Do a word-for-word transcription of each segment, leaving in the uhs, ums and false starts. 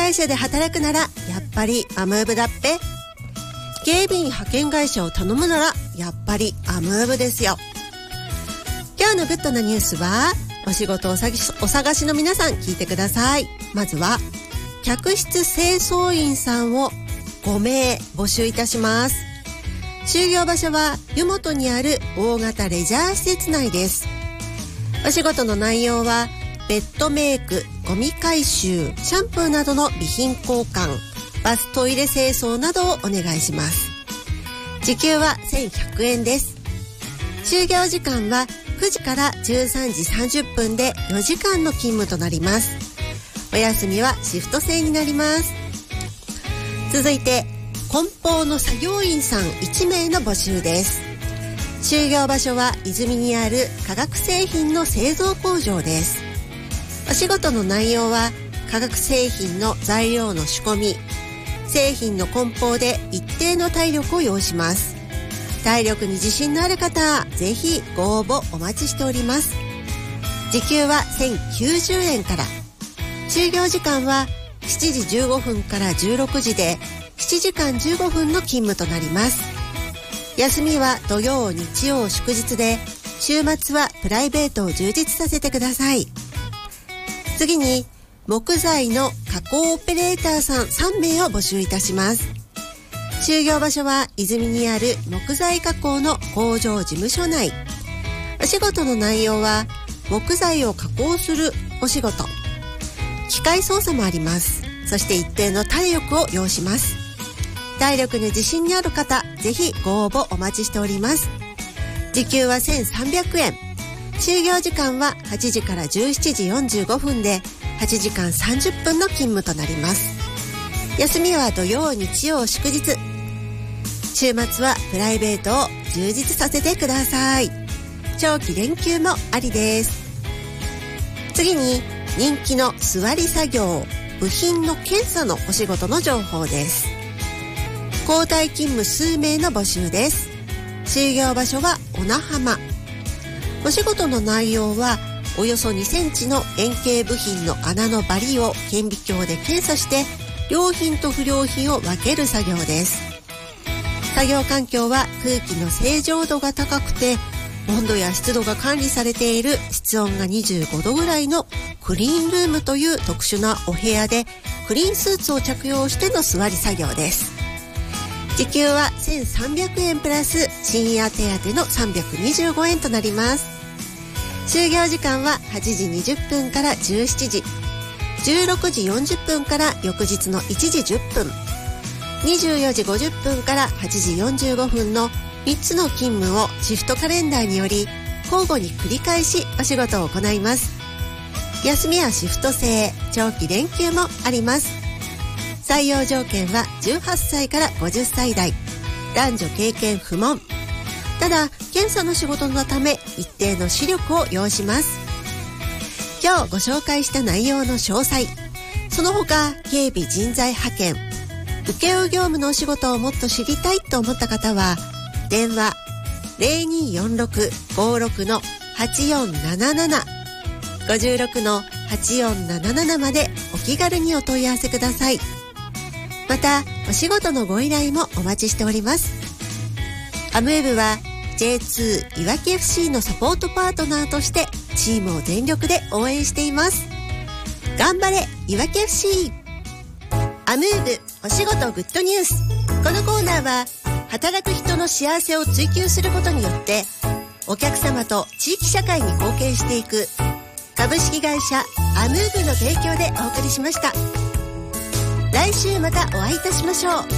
会社で働くならやっぱりアムーブだっぺ。警備員派遣会社を頼むならやっぱりアムーブですよ。今日のグッドなニュースは、お仕事をお探し、お探しの皆さん聞いてください。まずは客室清掃員さんをごめい募集いたします。就業場所は湯本にある大型レジャー施設内です。お仕事の内容はベッドメイク、ゴミ回収、シャンプーなどの備品交換、バストイレ清掃などをお願いします。時給はせんひゃくえんです。就業時間はくじからじゅうさんじさんじゅっぷんでよじかんの勤務となります。お休みはシフト制になります。続いて梱包の作業員さんいちめいの募集です。就業場所は泉にある化学製品の製造工場です。お仕事の内容は化学製品の材料の仕込み、製品の梱包で一定の体力を要します。体力に自信のある方、ぜひご応募お待ちしております。時給はせんきゅうじゅうえんから。就業時間はしちじじゅうごふんからじゅうろくじでななじかんじゅうごふんの勤務となります。休みは土曜、日曜、祝日で、週末はプライベートを充実させてください。次に木材の加工オペレーターさんさんめいを募集いたします。就業場所は泉にある木材加工の工場事務所内。お仕事の内容は木材を加工するお仕事、機械操作もあります。そして一定の体力を要します。体力に自信にある方、ぜひご応募お待ちしております。時給はせんさんびゃくえん。就業時間ははちじからじゅうしちじよんじゅうごふんではちじかんさんじゅっぷんの勤務となります。休みは土曜、日曜、祝日。週末はプライベートを充実させてください。長期連休もありです。次に人気の座り作業、部品の検査のお仕事の情報です。交代勤務数名の募集です。就業場所は小名浜。お仕事の内容はおよそにセンチの円形部品の穴のバリを顕微鏡で検査して良品と不良品を分ける作業です。作業環境は空気の清浄度が高くて温度や湿度が管理されている室温がにじゅうごどぐらいのクリーンルームという特殊なお部屋でクリーンスーツを着用しての座り作業です。時給はせんさんびゃくえんプラス深夜手当のさんびゃくにじゅうごえんとなります。就業時間ははちじにじゅっぷんからじゅうしちじ、じゅうろくじよんじゅっぷんから翌日のいちじじゅっぷん、にじゅうよじごじゅっぷんからはちじよんじゅうごふんのみっつの勤務をシフトカレンダーにより交互に繰り返しお仕事を行います。休みはシフト制、長期連休もあります。採用条件はじゅうはっさいからごじゅっさい代、男女経験不問。ただ検査の仕事のため一定の視力を要します。今日ご紹介した内容の詳細、その他警備人材派遣、請負業務のお仕事をもっと知りたいと思った方は電話 ゼロにーよんろく ごろく はちよんなななな ごじゅうろく はちよんなななな までお気軽にお問い合わせください。またお仕事のご依頼もお待ちしております。アムウェブは ジェイツー いわき エフシー のサポートパートナーとしてチームを全力で応援しています。頑張れいわき エフシー。 アムーブお仕事グッドニュース。このコーナーは働く人の幸せを追求することによってお客様と地域社会に貢献していく株式会社アムーブの提供でお送りしました。来週またお会いいたしましょう。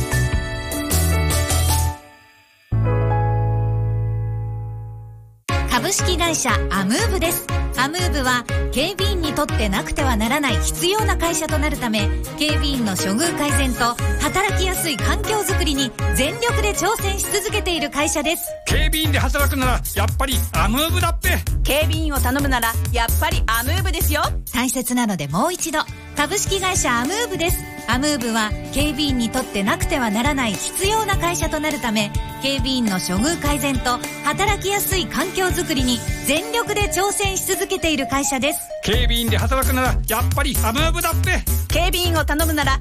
株式会社アムーブです。アムーブは警備員にとってなくてはならない必要な会社となるため、警備員の処遇改善と働きやすい環境づくりに全力で挑戦し続けている会社です。 警備員で働くならやっぱりアムーブだって。 警備員を頼むならやっぱりアムーブですよ。 大切なのでもう一度、株式会社アムーブです。アムーブは警備員にとってなくてはならない必要な会社となるため、警備員の処遇改善と働きやすい環境づくりに全力で挑戦し続けている会社です。 警備員で働くならやっぱりアムーブだって。 警備員を頼むなら